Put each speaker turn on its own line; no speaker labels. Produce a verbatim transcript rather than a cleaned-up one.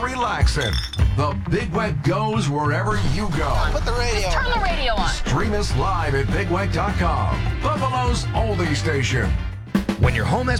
relaxing. The Big Weck goes wherever you go.
Put the radio on.
Turn the radio on.
Stream us live at big weck dot com. Buffalo's oldie station.
When your home has